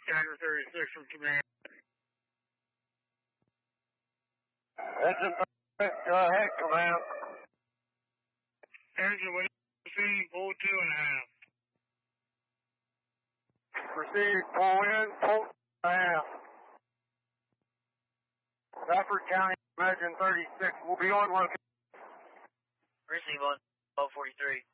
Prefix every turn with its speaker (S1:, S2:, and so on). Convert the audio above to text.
S1: Tiger 36 from command.
S2: Engine 36, go ahead, command.
S1: Engine with proceeding, pull 2.5.
S2: Proceed, pull in, pull 2.5. Stafford County, Engine 36, we'll be on location.
S3: Receive on 1243.